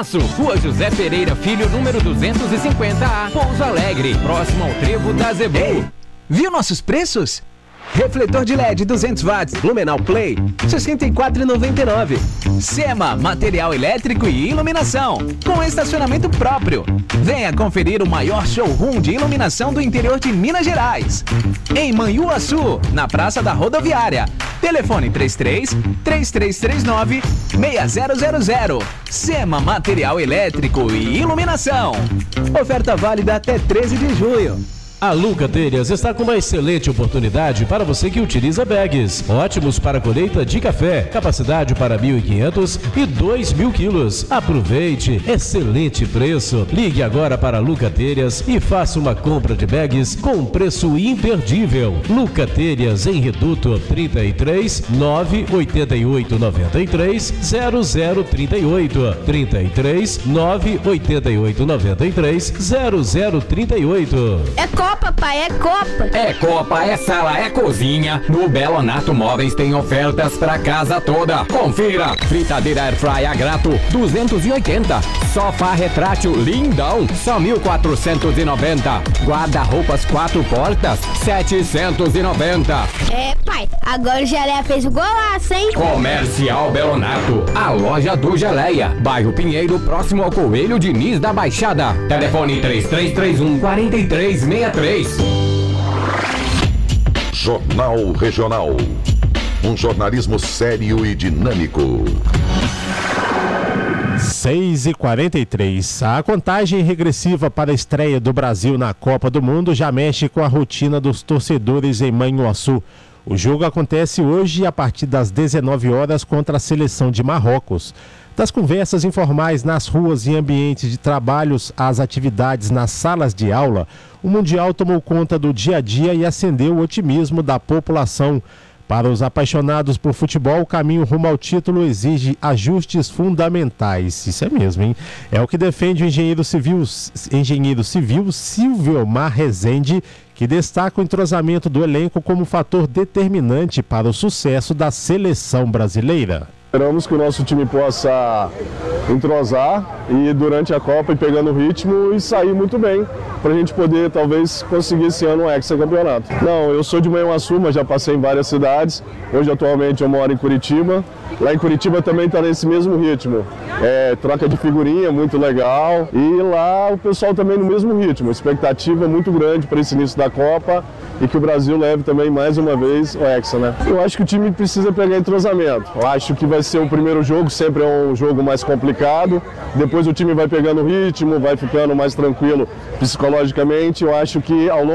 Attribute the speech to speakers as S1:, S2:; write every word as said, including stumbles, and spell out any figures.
S1: Aço, Rua José Pereira Filho, número duzentos e cinquenta A, Pouso Alegre, próximo ao trevo da Zebu.
S2: Ei, viu nossos preços? Refletor de L E D duzentos watts Lumenau Play, sessenta e quatro reais e noventa e nove centavos. SEMA, material elétrico e iluminação, com estacionamento próprio. Venha conferir o maior showroom de iluminação do interior de Minas Gerais. Em Manhuaçu, na Praça da Rodoviária. Telefone três três, três três três nove, seis zero zero zero. SEMA, material elétrico e iluminação. Oferta válida até treze de junho.
S3: A Luca Telhas está com uma excelente oportunidade para você que utiliza bags. Ótimos para colheita de café, capacidade para mil e quinhentos e dois mil quilos. Aproveite, excelente preço. Ligue agora para a Luca Telhas e faça uma compra de bags com preço imperdível. Luca Telhas em Reduto trinta e três, nove oito oito nove três, zero zero três oito. trinta e três, nove oito oito nove três, zero zero três oito.
S4: É Copa, papai, é Copa.
S1: É Copa, é sala, é cozinha. No Belonato Móveis tem ofertas pra casa toda. Confira. Fritadeira Airfryer a grato, duzentos e oitenta. Sofá retrátil lindão, só mil quatrocentos e noventa. Guarda-roupas quatro portas, setecentos e noventa.
S4: É, pai, agora o Geleia fez o golaço, hein?
S1: Comercial Belonato, a loja do Geleia. Bairro Pinheiro, próximo ao Coelho Diniz da Baixada. Telefone três três três um, quatro três seis três.
S5: Jornal Regional. Um jornalismo sério e dinâmico.
S6: seis e quarenta e três. A contagem regressiva para a estreia do Brasil na Copa do Mundo já mexe com a rotina dos torcedores em Manhuaçu. O jogo acontece hoje a partir das dezenove horas contra a seleção de Marrocos. Das conversas informais nas ruas e ambientes de trabalhos às atividades nas salas de aula, o Mundial tomou conta do dia a dia e acendeu o otimismo da população. Para os apaixonados por futebol, o caminho rumo ao título exige ajustes fundamentais. Isso é mesmo, hein? É o que defende o engenheiro civil, engenheiro civil Silvio Mar Rezende, que destaca o entrosamento do elenco como fator determinante para o sucesso da seleção brasileira.
S7: Esperamos que o nosso time possa entrosar e durante a Copa ir pegando o ritmo e sair muito bem, para a gente poder talvez conseguir esse ano um hexacampeonato. Não, eu sou de Manhuaçu, mas já passei em várias cidades. Hoje atualmente eu moro em Curitiba. Lá em Curitiba também está nesse mesmo ritmo. É, troca de figurinha, muito legal. E lá o pessoal também no mesmo ritmo. A expectativa é muito grande para esse início da Copa e que o Brasil leve também mais uma vez o Hexa, né? Eu acho que o time precisa pegar entrosamento. Eu acho que vai ser o primeiro jogo, sempre é um jogo mais complicado. Depois o time vai pegando ritmo, vai ficando mais tranquilo psicologicamente. Eu acho que ao longo